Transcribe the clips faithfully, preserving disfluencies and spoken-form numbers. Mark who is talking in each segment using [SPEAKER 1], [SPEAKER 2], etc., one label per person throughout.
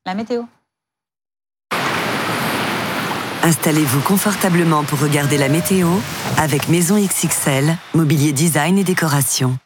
[SPEAKER 1] la météo.
[SPEAKER 2] Installez-vous confortablement pour regarder la météo avec Maison X X L, mobilier design et décoration.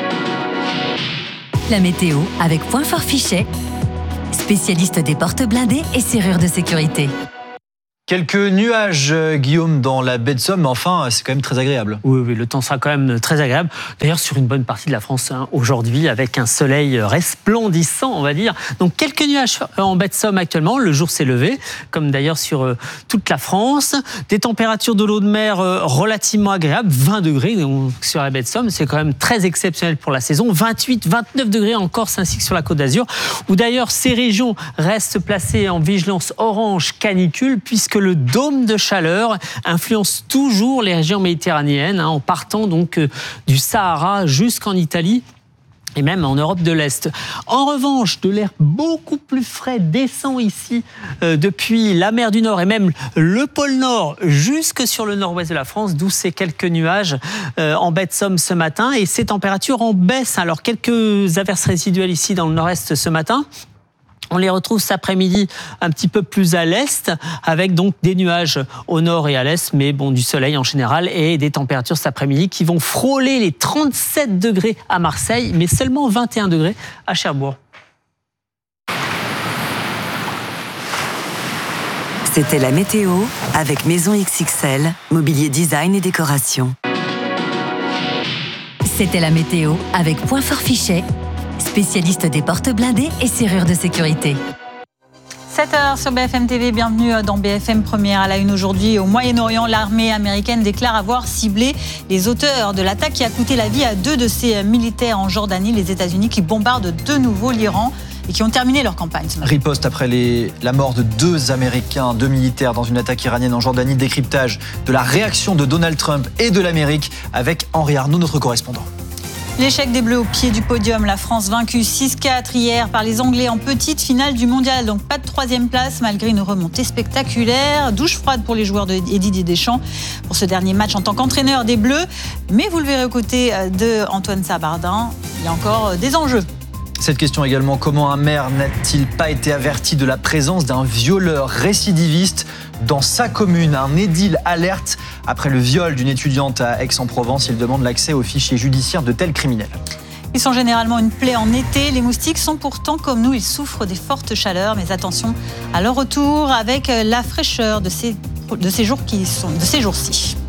[SPEAKER 3] La météo avec Point Fort Fichet, spécialiste des portes blindées et serrures de sécurité.
[SPEAKER 4] Quelques nuages, Guillaume, dans la baie de Somme, mais enfin, c'est quand même très agréable.
[SPEAKER 5] Oui, oui, le temps sera quand même très agréable. D'ailleurs, sur une bonne partie de la France, hein, aujourd'hui, avec un soleil resplendissant, on va dire. Donc, quelques nuages en baie de Somme actuellement. Le jour s'est levé, comme d'ailleurs sur euh, toute la France. Des températures de l'eau de mer euh, relativement agréables, vingt degrés donc, sur la baie de Somme. C'est quand même très exceptionnel pour la saison. vingt-huit, vingt-neuf degrés en Corse ainsi que sur la Côte d'Azur, où d'ailleurs ces régions restent placées en vigilance orange canicule, puisque le dôme de chaleur influence toujours les régions méditerranéennes, hein, en partant donc euh, du Sahara jusqu'en Italie et même en Europe de l'Est. En revanche, de l'air beaucoup plus frais descend ici euh, depuis la mer du Nord et même le pôle Nord jusque sur le nord-ouest de la France, d'où ces quelques nuages euh, en baie de Somme ce matin et ces températures en baisse. Alors quelques averses résiduelles ici dans le nord-est ce matin. On les retrouve cet après-midi un petit peu plus à l'est, avec donc des nuages au nord et à l'est, mais bon, du soleil en général et des températures cet après-midi qui vont frôler les trente-sept degrés à Marseille, mais seulement vingt et un degrés à Cherbourg.
[SPEAKER 2] C'était la météo avec Maison X X L, mobilier design et décoration.
[SPEAKER 3] C'était la météo avec Point Fort Fichet, spécialiste des portes blindées et serrures de sécurité.
[SPEAKER 1] sept heures sur B F M T V, bienvenue dans B F M Première. À la une aujourd'hui, au Moyen-Orient, l'armée américaine déclare avoir ciblé les auteurs de l'attaque qui a coûté la vie à deux de ses militaires en Jordanie. Les États-Unis qui bombardent de nouveau l'Iran et qui ont terminé leur campagne.
[SPEAKER 4] Riposte après les, la mort de deux Américains, deux militaires dans une attaque iranienne en Jordanie. Décryptage de la réaction de Donald Trump et de l'Amérique avec Henri Arnaud, notre correspondant.
[SPEAKER 1] L'échec des Bleus au pied du podium. La France vaincue six quatre hier par les Anglais en petite finale du mondial. Donc pas de troisième place malgré une remontée spectaculaire. Douche froide pour les joueurs de Didier Deschamps pour ce dernier match en tant qu'entraîneur des Bleus. Mais vous le verrez aux côtés de Antoine Sabardin, il y a encore des enjeux.
[SPEAKER 4] Cette question également, comment un maire n'a-t-il pas été averti de la présence d'un violeur récidiviste dans sa commune? Un édile alerte après le viol d'une étudiante à Aix-en-Provence. Il demande l'accès aux fichiers judiciaires de tels criminels.
[SPEAKER 1] Ils sont généralement une plaie en été. Les moustiques sont pourtant comme nous, ils souffrent des fortes chaleurs. Mais attention à leur retour avec la fraîcheur de ces, de ces jours qui sont, de ces jours-ci.